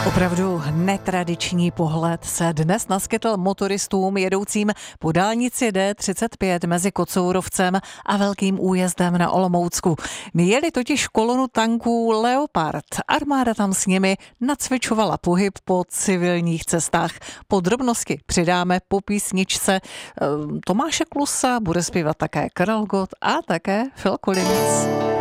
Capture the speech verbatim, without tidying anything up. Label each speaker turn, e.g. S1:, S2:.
S1: Opravdu netradiční pohled se dnes naskytl motoristům jedoucím po dálnici D třicet pět mezi Kocourovcem a Velkým Újezdem na Olomoucku. Jeli totiž kolonu tanků Leopard. Armáda tam s nimi nacvičovala pohyb po civilních cestách. Podrobnosti přidáme po písničce Tomáše Klusa, bude zpívat také Karel Gott a také Phil Collins.